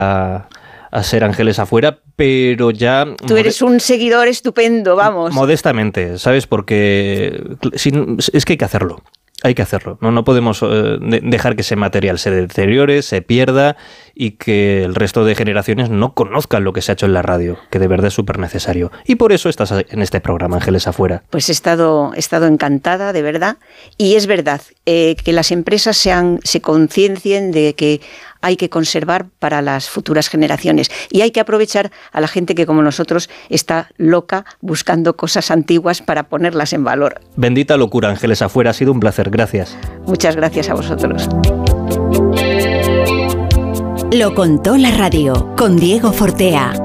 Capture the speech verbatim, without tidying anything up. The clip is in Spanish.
a, a ser Ángeles Afuera, pero ya... Tú eres un seguidor estupendo, vamos. Modestamente, ¿sabes? Porque es que hay que hacerlo. Hay que hacerlo. No, no podemos eh, dejar que ese material se deteriore, se pierda y que el resto de generaciones no conozcan lo que se ha hecho en la radio, que de verdad es súper necesario. Y por eso estás en este programa, Ángeles Afuera. Pues he estado, he estado encantada, de verdad. Y es verdad, eh, que las empresas sean, se conciencien de que hay que conservar para las futuras generaciones. Y hay que aprovechar a la gente que, como nosotros, está loca buscando cosas antiguas para ponerlas en valor. Bendita locura, Ángeles Afuera. Ha sido un placer. Gracias. Muchas gracias a vosotros. Lo contó la radio con Diego Fortea.